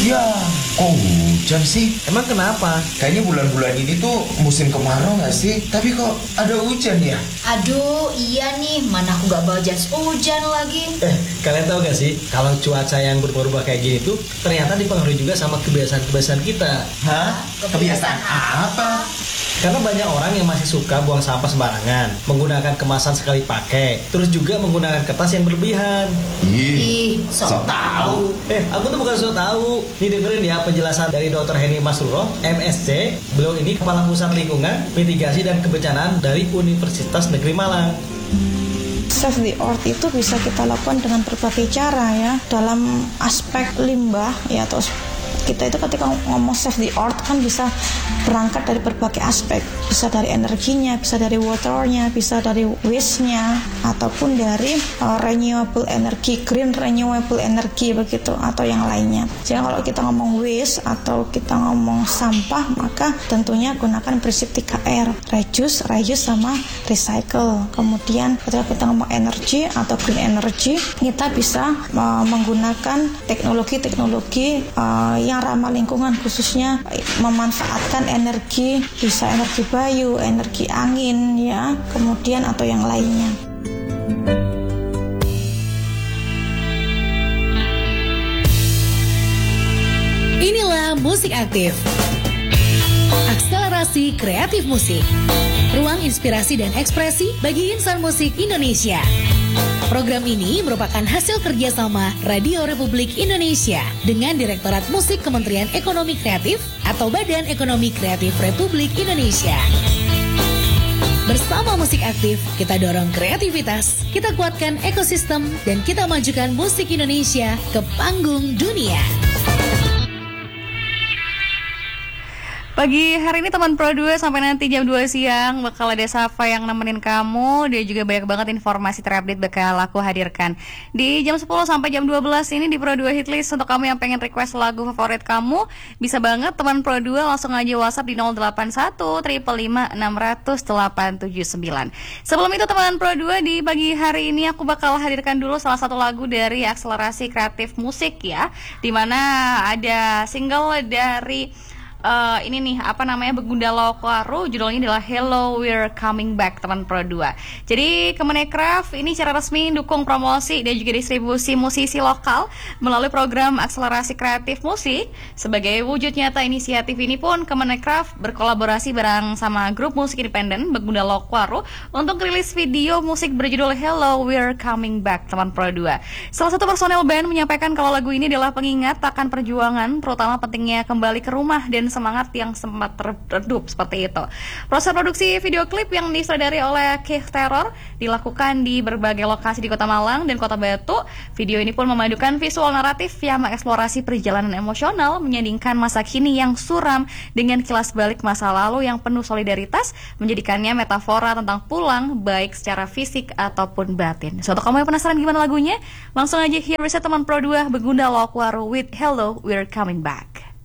Ya, kok hujan sih? Emang kenapa? Kayaknya bulan-bulan ini tuh musim kemarau gak sih? Tapi kok ada hujan ya? Aduh, iya nih, mana aku gak bawa jas hujan lagi. Kalian tahu gak sih, kalau cuaca yang berubah-ubah kayak gini tuh ternyata dipengaruhi juga sama kebiasaan-kebiasaan kita. Hah? Kebiasaan apa? Karena banyak orang yang masih suka buang sampah sembarangan, menggunakan kemasan sekali pakai, terus juga menggunakan kertas yang berlebihan. Ih, sok tahu. Aku tuh bukan sok tahu. Nih dengerin ya penjelasan dari Dr. Heni Masruroh, MSc. Beliau ini Kepala Pusat Lingkungan, Mitigasi dan Kebencanaan dari Universitas Negeri Malang. Save the Earth itu bisa kita lakukan dengan berbagai cara ya. Dalam aspek limbah ya, atau kita itu ketika ngomong save the earth kan bisa berangkat dari berbagai aspek, bisa dari energinya, bisa dari waternya, bisa dari waste-nya, ataupun dari renewable energy, green renewable energy begitu, atau yang lainnya. Jadi kalau kita ngomong waste atau kita ngomong sampah, maka tentunya gunakan prinsip 3R, reduce, reuse, sama recycle. Kemudian ketika kita ngomong energy atau green energy, kita bisa menggunakan teknologi-teknologi yang ramah lingkungan, khususnya memanfaatkan energi, bisa energi bayu, energi angin ya, kemudian atau yang lainnya. Inilah Musik Aktif, akselerasi kreatif musik, ruang inspirasi dan ekspresi bagi insan musik Indonesia. Program ini merupakan hasil kerjasama Radio Republik Indonesia dengan Direktorat Musik Kementerian Ekonomi Kreatif atau Badan Ekonomi Kreatif Republik Indonesia. Bersama Musik Aktif, kita dorong kreativitas, kita kuatkan ekosistem, dan kita majukan musik Indonesia ke panggung dunia. Pagi hari ini teman Pro 2 sampai nanti jam 2 siang bakal ada Safa yang nemenin kamu. Dia juga banyak banget informasi terupdate bakal aku hadirkan di jam 10 sampai jam 12 ini di Pro 2 Hitlist. Untuk kamu yang pengen request lagu favorit kamu, bisa banget teman Pro 2 langsung aja WhatsApp di 081 555 600 879. Sebelum itu teman Pro 2, di pagi hari ini aku bakal hadirkan dulu salah satu lagu dari akselerasi kreatif musik ya, dimana ada single dari ini nih, Begunda Lokaru, judulnya adalah Hello We're Coming Back teman Pro 2. Jadi Kemenparekraf ini secara resmi dukung promosi dan juga distribusi musisi lokal melalui program akselerasi kreatif musik. Sebagai wujud nyata inisiatif ini pun Kemenparekraf berkolaborasi bareng sama grup musik independen Begunda Lokaru untuk rilis video musik berjudul Hello We're Coming Back teman Pro 2. Salah satu personel band menyampaikan kalau lagu ini adalah pengingat akan perjuangan, terutama pentingnya kembali ke rumah dan semangat yang sempat redup seperti itu. Proses produksi video klip yang disutradari oleh Keith Terror dilakukan di berbagai lokasi di Kota Malang dan Kota Batu. Video ini pun memadukan visual naratif yang mengeksplorasi perjalanan emosional, menyandingkan masa kini yang suram dengan kilas balik masa lalu yang penuh solidaritas, menjadikannya metafora tentang pulang baik secara fisik ataupun batin. So, untuk kamu yang penasaran gimana lagunya, langsung aja hear reset teman Pro 2 Begunda Lokaru with Hello We're Coming Back.